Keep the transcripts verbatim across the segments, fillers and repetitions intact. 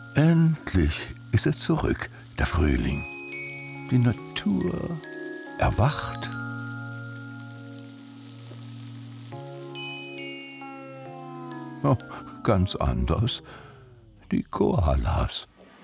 Endlich ist er zurück, der Frühling. Die Natur erwacht. Oh, ganz anders. Die Koalas.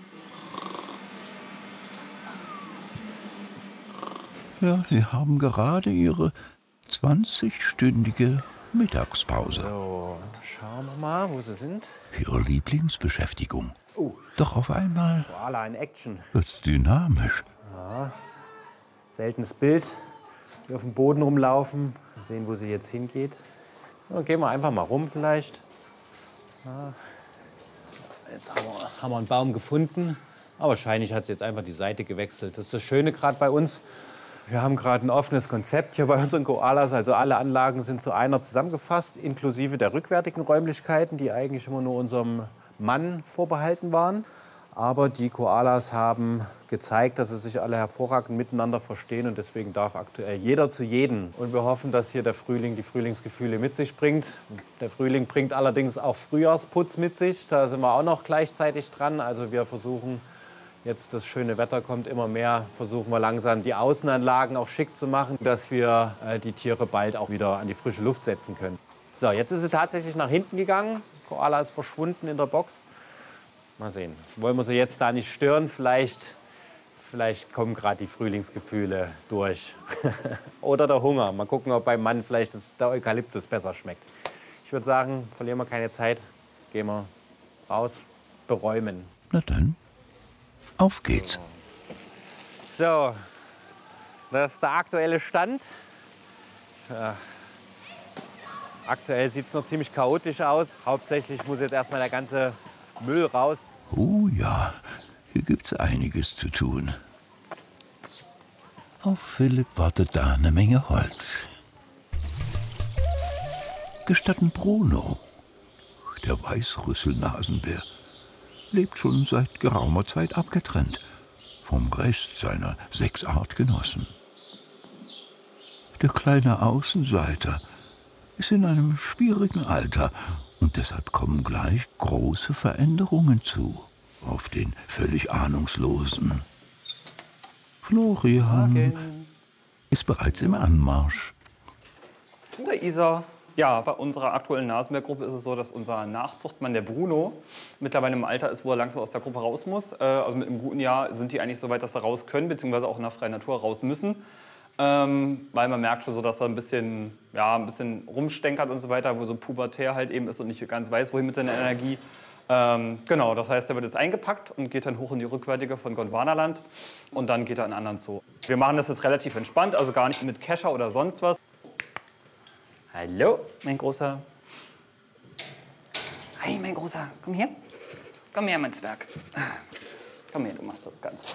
Ja, sie haben gerade ihre zwanzigstündige Mittagspause. So, schauen wir mal, wo sie sind. Ihre Lieblingsbeschäftigung. Oh. Doch auf einmal Koala in Action. wird's dynamisch. Ja. Seltenes Bild. Hier auf dem Boden rumlaufen. Mal sehen, wo sie jetzt hingeht. Ja, gehen wir einfach mal rum vielleicht. Ja. Jetzt haben wir, haben wir einen Baum gefunden. Aber wahrscheinlich hat sie jetzt einfach die Seite gewechselt. Das ist das Schöne gerade bei uns. Wir haben gerade ein offenes Konzept hier bei unseren Koalas. Also alle Anlagen sind zu einer zusammengefasst, inklusive der rückwärtigen Räumlichkeiten, die eigentlich immer nur unserem Mann vorbehalten waren. Aber die Koalas haben gezeigt, dass sie sich alle hervorragend miteinander verstehen. Und deswegen darf aktuell jeder zu jedem. Und wir hoffen, dass hier der Frühling die Frühlingsgefühle mit sich bringt. Der Frühling bringt allerdings auch Frühjahrsputz mit sich. Da sind wir auch noch gleichzeitig dran. Also wir versuchen, jetzt das schöne Wetter kommt immer mehr, versuchen wir langsam die Außenanlagen auch schick zu machen, dass wir äh, die Tiere bald auch wieder an die frische Luft setzen können. So, jetzt ist sie tatsächlich nach hinten gegangen. Koala ist verschwunden in der Box. Mal sehen. Wollen wir sie jetzt da nicht stören? Vielleicht, vielleicht kommen gerade die Frühlingsgefühle durch. Oder der Hunger. Mal gucken, ob beim Mann vielleicht das, der Eukalyptus besser schmeckt. Ich würde sagen, verlieren wir keine Zeit. Gehen wir raus, beräumen. Na dann, auf geht's. So, das ist der aktuelle Stand. Ja. Aktuell sieht es noch ziemlich chaotisch aus. Hauptsächlich muss jetzt erstmal der ganze Müll raus. Oh ja, hier gibt's einiges zu tun. Auf Philipp wartet da eine Menge Holz. Gestatten Bruno, der Weißrüsselnasenbär, lebt schon seit geraumer Zeit abgetrennt vom Rest seiner sechs Artgenossen. Der kleine Außenseiter ist in einem schwierigen Alter und deshalb kommen gleich große Veränderungen zu auf den völlig Ahnungslosen. Florian Morgen. ist bereits im Anmarsch. Der Isa. Ja, bei unserer aktuellen Nasenbärgruppe ist es so, dass unser Nachzuchtmann, der Bruno, mittlerweile im Alter ist, wo er langsam aus der Gruppe raus muss. Äh, also mit einem guten Jahr sind die eigentlich so weit, dass sie raus können, beziehungsweise auch in der freien Natur raus müssen. Ähm, weil man merkt schon so, dass er ein bisschen, ja, ein bisschen rumstenkert und so weiter, wo so pubertär halt eben ist und nicht ganz weiß, wohin mit seiner Energie. Ähm, genau, das heißt, er wird jetzt eingepackt und geht dann hoch in die rückwärtige von Gondwanaland und dann geht er in einen anderen Zoo. Wir machen das jetzt relativ entspannt, also gar nicht mit Kescher oder sonst was. Hallo, mein Großer. Hi, mein Großer. Komm her. Komm her, mein Zwerg. Komm her, du machst das Ganze.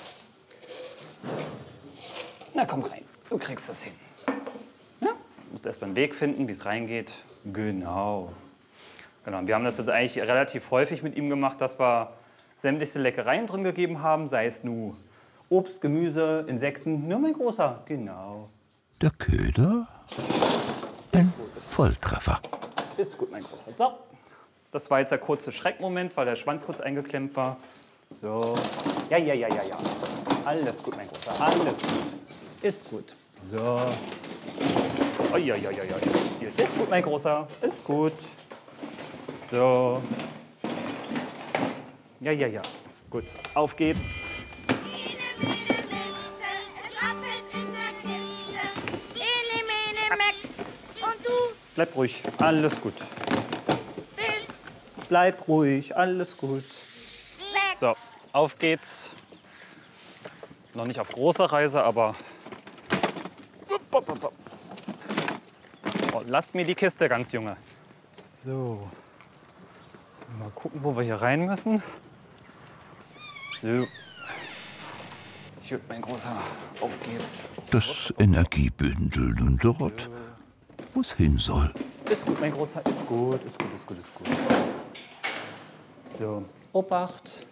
Na, komm rein. Du kriegst das hin. Ja? Du musst erst mal einen Weg finden, wie es reingeht. Genau. Genau. Wir haben das jetzt eigentlich relativ häufig mit ihm gemacht, dass wir sämtliche Leckereien drin gegeben haben, sei es nur Obst, Gemüse, Insekten. Nur mein Großer. Genau. Der Köder? Ein Volltreffer. Ist gut, mein Großer. So. Das war jetzt der kurze Schreckmoment, weil der Schwanz kurz eingeklemmt war. So. Ja, ja, ja, ja, ja. Alles gut, mein Großer. Alles gut. Ist gut. So. Oi, oi, oi, oi. Ist gut, mein Großer. Ist gut. So. Ja, ja, ja. Gut. Auf geht's. Bleib ruhig, alles gut. Bleib ruhig, alles gut. So, auf geht's. Noch nicht auf großer Reise, aber... Oh, lasst mir die Kiste, ganz Junge. So. Mal gucken, wo wir hier rein müssen. So. Gut, mein Großer, auf geht's. Das Energiebündel nun dort, wo es hin soll. Ist gut, mein Großer, ist gut, ist gut, ist gut, ist gut. So, Obacht.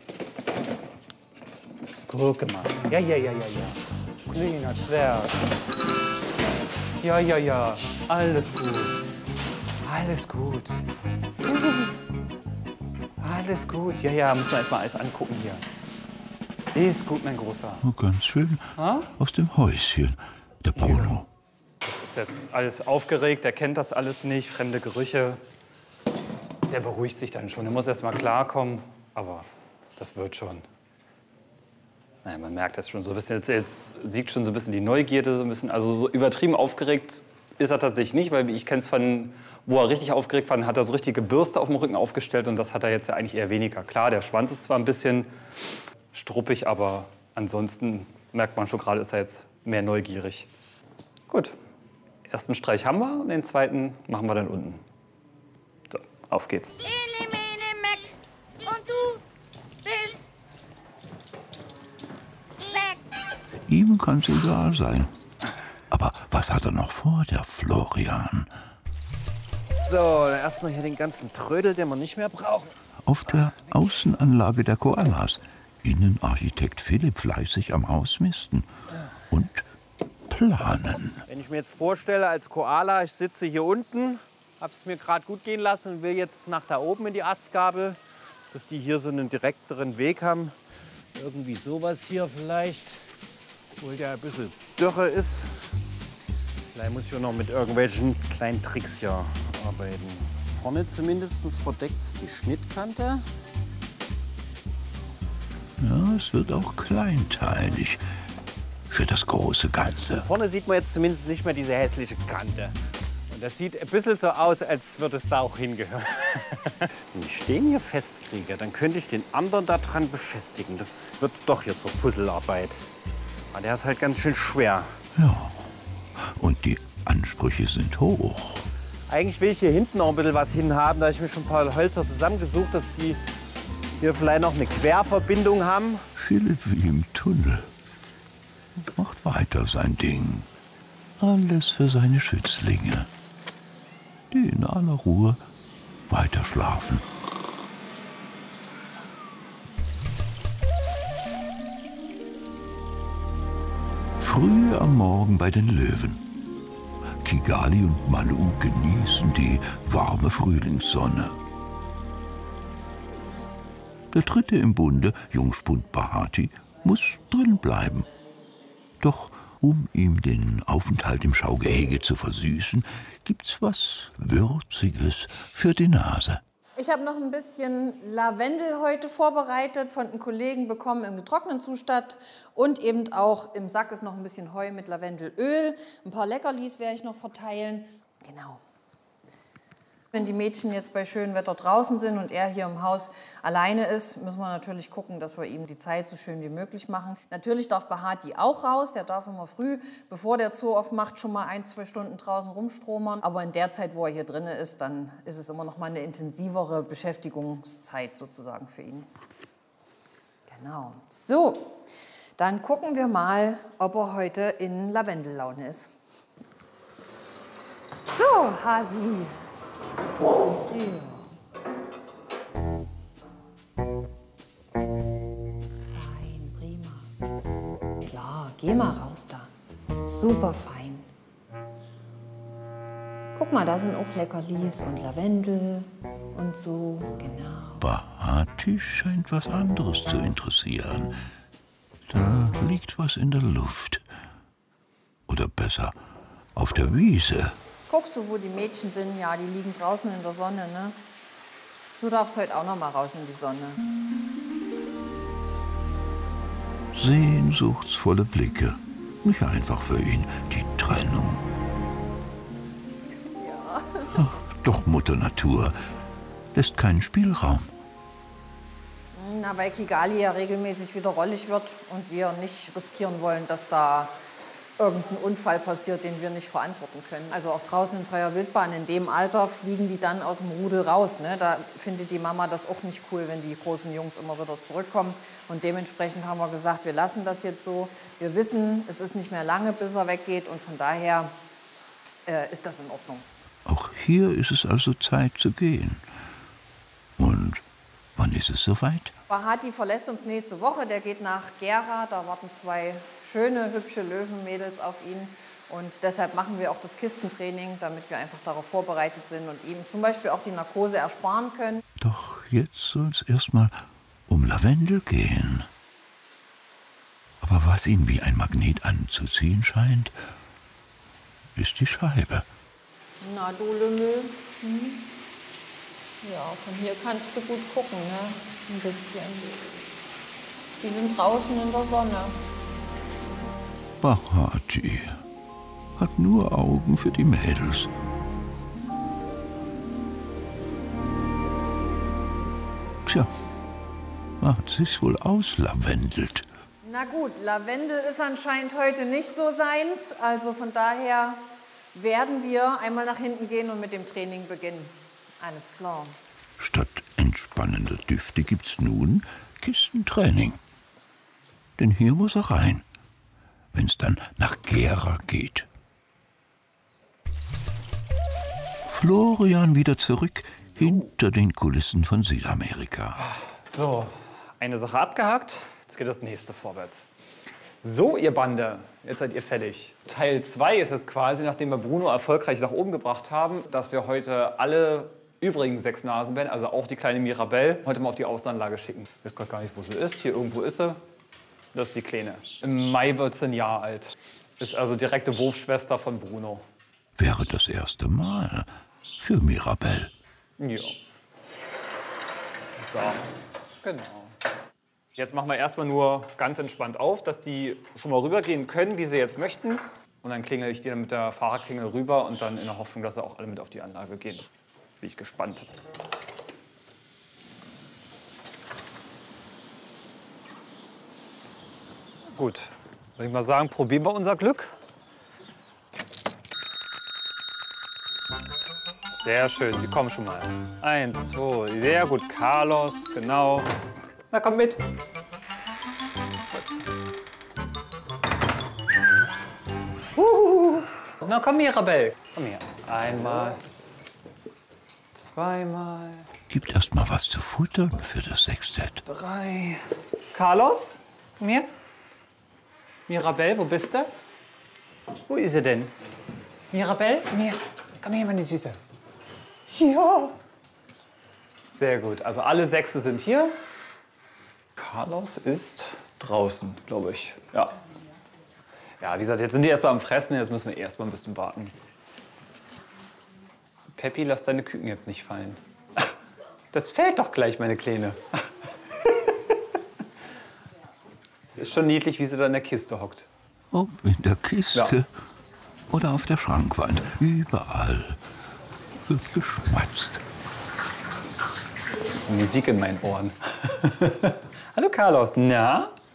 Guck mal. Ja, ja, ja, ja, ja. Kleiner Zwerg. Ja, ja, ja. Alles gut. Alles gut. Alles Alles gut. Ja, ja, müssen wir erst mal alles angucken hier. Ist gut, mein Großer. Oh, ganz schön. Ha? Aus dem Häuschen. Der Bruno. Ist jetzt alles aufgeregt, er kennt das alles nicht, fremde Gerüche. Der beruhigt sich dann schon, er muss erst mal klarkommen, aber das wird schon. Naja, man merkt das schon so ein bisschen, jetzt, jetzt siegt schon so ein bisschen die Neugierde, so ein bisschen, also so übertrieben aufgeregt ist er tatsächlich nicht, weil wie ich kenne es von, wo er richtig aufgeregt war, hat er so richtige Bürste auf dem Rücken aufgestellt und das hat er jetzt ja eigentlich eher weniger. Klar, der Schwanz ist zwar ein bisschen struppig, aber ansonsten merkt man schon gerade, ist er jetzt mehr neugierig. Gut, ersten Streich haben wir und den zweiten machen wir dann unten. So, auf geht's. Ene, mene, meck. Und du bist weg. Ihm kann's egal sein. Aber was hat er noch vor, der Florian? So, erstmal hier den ganzen Trödel, den wir nicht mehr brauchen. Auf der Außenanlage der Koalas. Innenarchitekt Philipp fleißig am Ausmisten. Und planen. Wenn ich mir jetzt vorstelle, als Koala, ich sitze hier unten, habe es mir gerade gut gehen lassen und will jetzt nach da oben in die Astgabel, dass die hier so einen direkteren Weg haben. Irgendwie sowas hier vielleicht, obwohl der ein bisschen dürrer ist. Vielleicht muss ich auch noch mit irgendwelchen kleinen Tricks hier arbeiten. Vorne zumindest verdeckt es die Schnittkante. Ja, es wird auch kleinteilig für das große Ganze. Vorne sieht man jetzt zumindest nicht mehr diese hässliche Kante. Und das sieht ein bisschen so aus, als würde es da auch hingehören. Wenn ich den hier festkriege, dann könnte ich den anderen da dran befestigen. Das wird doch hier zur Puzzlearbeit. Aber der ist halt ganz schön schwer. Ja, und die Ansprüche sind hoch. Eigentlich will ich hier hinten noch ein bisschen was hinhaben. Da habe ich mir schon ein paar Hölzer zusammengesucht, dass die hier vielleicht noch eine Querverbindung haben. Philipp wie im Tunnel. Macht weiter sein Ding. Alles für seine Schützlinge, die in aller Ruhe weiter schlafen. Früh am Morgen bei den Löwen. Kigali und Malu genießen die warme Frühlingssonne. Der dritte im Bunde, Jungspund Bahati, muss drin bleiben. Doch um ihm den Aufenthalt im Schaugehege zu versüßen, gibt's was Würziges für die Nase. Ich habe noch ein bisschen Lavendel heute vorbereitet, von einem Kollegen bekommen im getrockneten Zustand. Und eben auch im Sack ist noch ein bisschen Heu mit Lavendelöl. Ein paar Leckerlis werde ich noch verteilen. Genau. Wenn die Mädchen jetzt bei schönem Wetter draußen sind und er hier im Haus alleine ist, müssen wir natürlich gucken, dass wir ihm die Zeit so schön wie möglich machen. Natürlich darf Bahati auch raus, der darf immer früh, bevor der Zoo aufmacht, schon mal ein, zwei Stunden draußen rumstromern. Aber in der Zeit, wo er hier drin ist, dann ist es immer noch mal eine intensivere Beschäftigungszeit sozusagen für ihn. Genau. So, dann gucken wir mal, ob er heute in Lavendellaune ist. So, Hasi. Ja. Fein, prima. Klar, geh mal raus da. Super fein. Guck mal, da sind auch Leckerlis und Lavendel und so, genau. Bahati scheint was anderes zu interessieren. Da liegt was in der Luft. Oder besser, auf der Wiese. Guckst du, wo die Mädchen sind? Ja, die liegen draußen in der Sonne, ne? Du darfst heute auch noch mal raus in die Sonne. Sehnsuchtsvolle Blicke. Nicht einfach für ihn, die Trennung. Ja. Ach, doch Mutter Natur lässt keinen Spielraum. Na, weil Kigali ja regelmäßig wieder rollig wird und wir nicht riskieren wollen, dass da irgendein Unfall passiert, den wir nicht verantworten können. Also auch draußen in freier Wildbahn, in dem Alter fliegen die dann aus dem Rudel raus. Ne? Da findet die Mama das auch nicht cool, wenn die großen Jungs immer wieder zurückkommen. Und dementsprechend haben wir gesagt, wir lassen das jetzt so. Wir wissen, es ist nicht mehr lange, bis er weggeht. Und von daher äh, ist das in Ordnung. Auch hier ist es also Zeit zu gehen. Und wann ist es soweit? Bahati verlässt uns nächste Woche. Der geht nach Gera. Da warten zwei schöne, hübsche Löwenmädels auf ihn. Und deshalb machen wir auch das Kistentraining, damit wir einfach darauf vorbereitet sind und ihm zum Beispiel auch die Narkose ersparen können. Doch jetzt soll es erstmal um Lavendel gehen. Aber was ihn wie ein Magnet anzuziehen scheint, ist die Scheibe. Na du Lümmel. Hm. Ja, von hier kannst du gut gucken, ne? Ein bisschen. Die sind draußen in der Sonne. Bahati hat nur Augen für die Mädels. Tja, hat sich's wohl auslavendelt. Na gut, Lavendel ist anscheinend heute nicht so seins. Also von daher werden wir einmal nach hinten gehen und mit dem Training beginnen. Alles klar. Statt entspannender Düfte gibt's nun Kistentraining. Denn hier muss er rein, wenn's dann nach Gera geht. Florian wieder zurück hinter den Kulissen von Südamerika. So, eine Sache abgehakt. Jetzt geht das nächste vorwärts. So, ihr Bande, jetzt seid ihr fertig. Teil zwei ist jetzt quasi, nachdem wir Bruno erfolgreich nach oben gebracht haben, dass wir heute alle übrigen sechs Nasenbären, also auch die kleine Mirabelle, heute mal auf die Außenanlage schicken. Ich weiß gerade gar nicht, wo sie ist. Hier irgendwo ist sie. Das ist die Kleine. Im Mai wird sie ein Jahr alt. Ist also direkte Wurfschwester von Bruno. Wäre das erste Mal für Mirabelle. Ja. So, genau. Jetzt machen wir erstmal nur ganz entspannt auf, dass die schon mal rübergehen können, wie sie jetzt möchten. Und dann klingel ich die dann mit der Fahrradklingel rüber und dann in der Hoffnung, dass sie auch alle mit auf die Anlage gehen. Bin ich gespannt. Gut, würde ich mal sagen, probieren wir unser Glück. Sehr schön, Sie kommen schon mal. Eins, zwei, sehr gut. Carlos, genau. Na, komm mit. Uhuhu. Na, komm, Mirabelle. Komm her. Einmal. Zweimal. Gibt erst mal was zu futtern für das Sextett. Drei. Carlos, komm her. Mirabelle, wo bist du? Wo ist sie denn? Mirabelle, komm her. Komm her, meine Süße. Ja. Sehr gut. Also alle Sechse sind hier. Carlos ist draußen, glaube ich. Ja. Ja, wie gesagt, jetzt sind die erst mal am Fressen. Jetzt müssen wir erst mal ein bisschen warten. Peppi, lass deine Küken jetzt nicht fallen. Das fällt doch gleich, meine Kleine. Es ist schon niedlich, wie sie da in der Kiste hockt. Ob in der Kiste Ja. oder auf der Schrankwand. Überall wird geschmatzt. Musik in meinen Ohren. Hallo Carlos, na?